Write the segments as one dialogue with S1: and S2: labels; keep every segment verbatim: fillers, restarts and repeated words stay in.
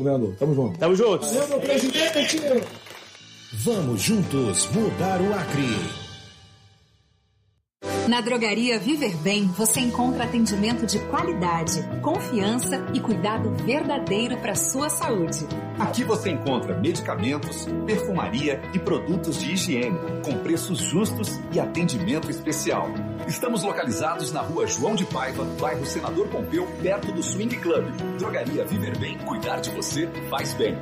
S1: governador. Tamo junto.
S2: Tamo juntos.
S1: Valeu, meu presidente.
S3: Vamos juntos mudar o Acre.
S4: Na Drogaria Viver Bem, você encontra atendimento de qualidade, confiança e cuidado verdadeiro para sua saúde.
S5: Aqui você encontra medicamentos, perfumaria e produtos de higiene, com preços justos e atendimento especial. Estamos localizados na rua João de Paiva, bairro Senador Pompeu, perto do Swing Club. Drogaria Viver Bem. Cuidar de você faz bem.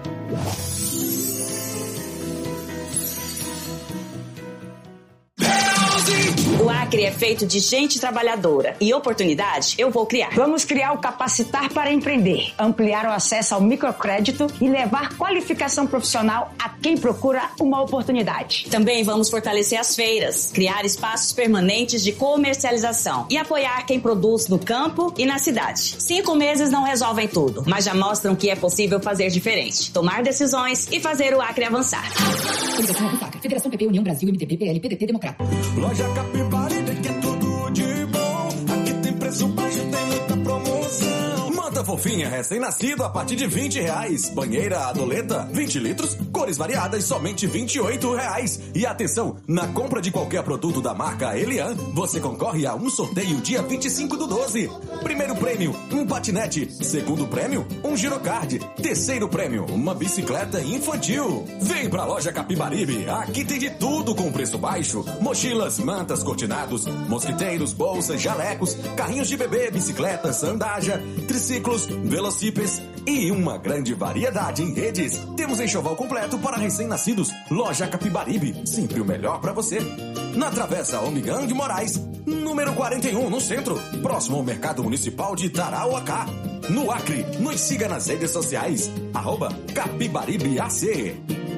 S6: O Acre é feito de gente trabalhadora e oportunidade eu vou criar.
S7: Vamos criar o Capacitar para Empreender, ampliar o acesso ao microcrédito e levar qualificação profissional a quem procura uma oportunidade.
S6: Também vamos fortalecer as feiras, criar espaços permanentes de comercialização e apoiar quem produz no campo e na cidade. Cinco meses não resolvem tudo, mas já mostram que é possível fazer diferente, tomar decisões e fazer o Acre avançar.
S8: Federação Agrifaca, Federação P P, União Brasil, M D B, P L, P D T, Democrata.
S9: Loja Capibaribe, que é tudo de bom. Aqui tem preço baixo, tem muita promoção. Manta fofinha, recém-nascido a partir de vinte reais. Banheira Adoleta, vinte litros, cores variadas, somente vinte e oito reais. E atenção, na compra de qualquer produto da marca Elian, você concorre a um sorteio dia vinte e cinco do doze. Primeiro prêmio, um patinete. Segundo prêmio, um girocard. Terceiro prêmio, uma bicicleta infantil. Vem pra Loja Capibaribe, aqui tem de tudo com preço baixo. Mochilas, mantas, cortinados, mosquiteiros, bolsas, jalecos, carrinhos de bebê, bicicletas, sandália, triciclos, velocípedes e uma grande variedade em redes. Temos enxoval completo para recém-nascidos. Loja Capibaribe, sempre o melhor pra você. Na Travessa Omigão de Moraes, número quarenta e um, no centro, próximo ao Mercado Municipal de Tarauacá. No Acre, nos siga nas redes sociais, arroba CapibaribeAC.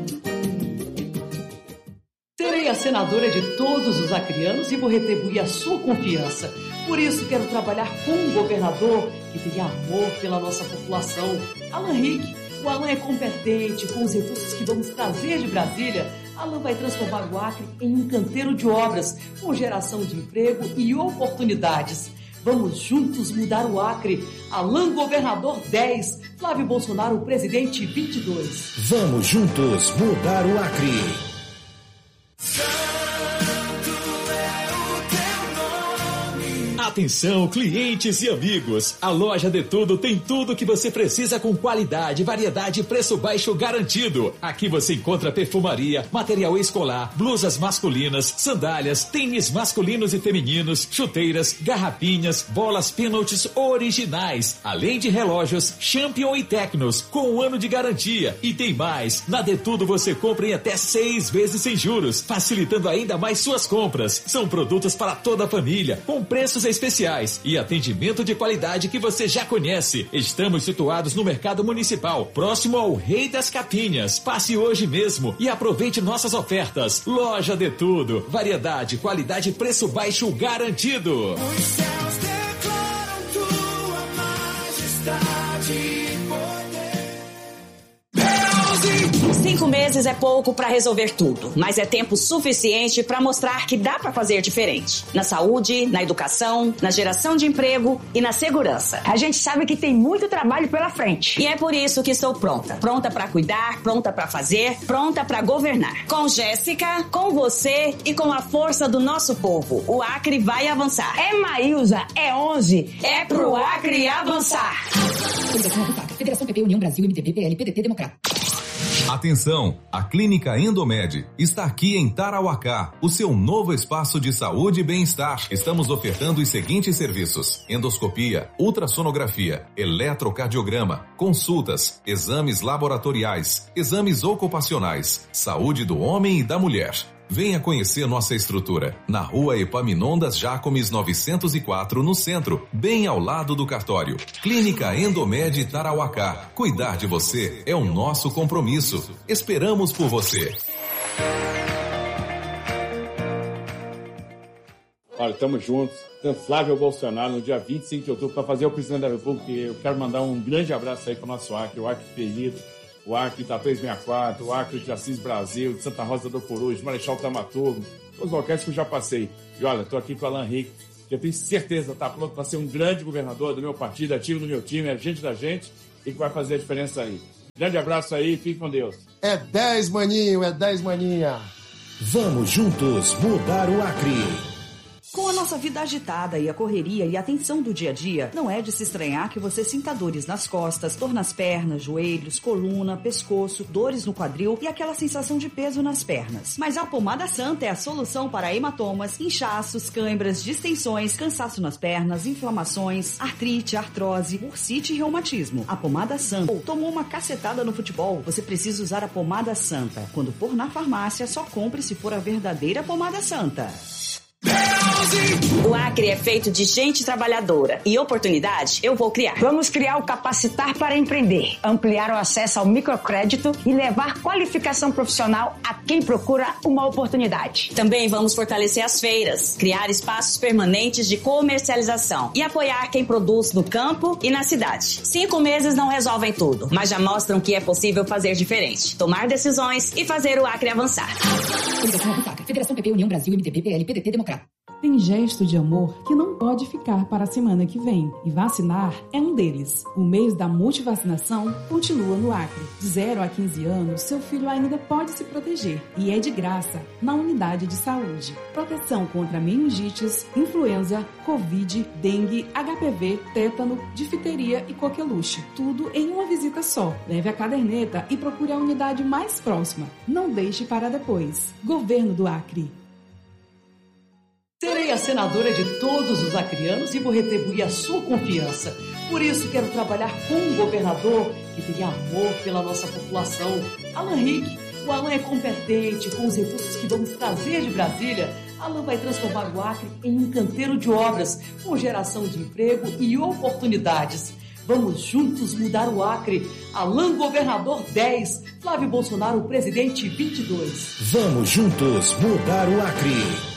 S10: Serei a senadora de todos os acreanos e vou retribuir a sua confiança. Por isso, quero trabalhar com um governador que tenha amor pela nossa população. Alan Rick. O Alan é competente, com os recursos que vamos trazer de Brasília. Alan vai transformar o Acre em um canteiro de obras, com geração de emprego e oportunidades. Vamos juntos mudar o Acre. Alan Governador dez, Flávio Bolsonaro Presidente vinte e dois.
S3: Vamos juntos mudar o Acre.
S11: Atenção, clientes e amigos! A Loja de Tudo tem tudo que você precisa com qualidade, variedade e preço baixo garantido. Aqui você encontra perfumaria, material escolar, blusas masculinas, sandálias, tênis masculinos e femininos, chuteiras, garrafinhas, bolas pênaltis originais, além de relógios Champion e Tecnos com um ano de garantia. E tem mais! Na De Tudo você compra em até seis vezes sem juros, facilitando ainda mais suas compras. São produtos para toda a família, com preços especiais e atendimento de qualidade que você já conhece. Estamos situados no Mercado Municipal, próximo ao Rei das Capinhas. Passe hoje mesmo e aproveite nossas ofertas. Loja de Tudo. Variedade, qualidade e preço baixo garantido.
S9: Os céus declaram tua majestade e poder.
S6: Cinco meses é pouco para resolver tudo, mas é tempo suficiente para mostrar que dá para fazer diferente. Na saúde, na educação, na geração de emprego e na segurança.
S7: A gente sabe que tem muito trabalho pela frente.
S6: E é por isso que estou pronta. Pronta para cuidar, pronta para fazer, pronta para governar. Com Jéssica, com você e com a força do nosso povo, o Acre vai avançar.
S7: É Maísa, é onze.
S6: É pro Acre avançar.
S8: Federação Agrifaca, Federação P P, União Brasil, M D B, P L, P D T, Democrata.
S12: Atenção, a Clínica Endomed está aqui em Tarauacá, o seu novo espaço de saúde e bem-estar. Estamos ofertando os seguintes serviços: endoscopia, ultrassonografia, eletrocardiograma, consultas, exames laboratoriais, exames ocupacionais, saúde do homem e da mulher. Venha conhecer nossa estrutura, na rua Epaminondas Jacomes novecentos e quatro, no centro, bem ao lado do cartório. Clínica Endomed Tarauacá. Cuidar de você é o nosso compromisso. Esperamos por você.
S1: Olha, estamos juntos. Flávio Bolsonaro, no dia vinte e cinco de outubro, para fazer o presidente da República. Eu quero mandar um grande abraço aí para o nosso Acre, o Acre Feliz, o Acre da três sessenta e quatro, o Acre de Assis Brasil, de Santa Rosa do Purus, Marechal Tamaturgo, todos os locais que eu já passei. E olha, estou aqui com o Alan Rick, que eu tenho certeza está pronto para ser um grande governador do meu partido, ativo no meu time, é gente da gente e que vai fazer a diferença aí. Grande abraço aí, fique com Deus.
S2: É dez, maninho, é dez, maninha.
S3: Vamos juntos mudar o Acre.
S13: Com a nossa vida agitada e a correria e a tensão do dia a dia, não é de se estranhar que você sinta dores nas costas, dor nas pernas, joelhos, coluna, pescoço, dores no quadril e aquela sensação de peso nas pernas. Mas a Pomada Santa é a solução para hematomas, inchaços, câimbras, distensões, cansaço nas pernas, inflamações, artrite, artrose, bursite e reumatismo. A Pomada Santa. Ou tomou uma cacetada no futebol, você precisa usar a Pomada Santa. Quando for na farmácia, só compre se for a verdadeira Pomada Santa.
S6: O Acre é feito de gente trabalhadora e oportunidade eu vou criar.
S7: Vamos criar o Capacitar para Empreender, ampliar o acesso ao microcrédito e levar qualificação profissional a quem procura uma oportunidade.
S6: Também vamos fortalecer as feiras, criar espaços permanentes de comercialização e apoiar quem produz no campo e na cidade. Cinco meses não resolvem tudo, mas já mostram que é possível fazer diferente, tomar decisões e fazer o Acre avançar.
S8: Federação Agrifaca, Federação P P, União Brasil, M D B, P L, P D T, Democrata.
S14: Tem gesto de amor que não pode ficar para a semana que vem, e vacinar é um deles. O mês da multivacinação continua no Acre. De zero a quinze anos, seu filho ainda pode se proteger, e é de graça na unidade de saúde. Proteção contra meningites, influenza, covid, dengue, H P V, tétano, difteria e coqueluche. Tudo em uma visita só. Leve a caderneta e procure a unidade mais próxima. Não deixe para depois. Governo do Acre.
S10: Serei a senadora de todos os acrianos e vou retribuir a sua confiança. Por isso, quero trabalhar com um governador que tenha amor pela nossa população. Alan Rick. O Alan é competente, com os recursos que vamos trazer de Brasília. Alan vai transformar o Acre em um canteiro de obras, com geração de emprego e oportunidades. Vamos juntos mudar o Acre. Alan Governador dez, Flávio Bolsonaro, presidente vinte e dois.
S3: Vamos juntos mudar o Acre.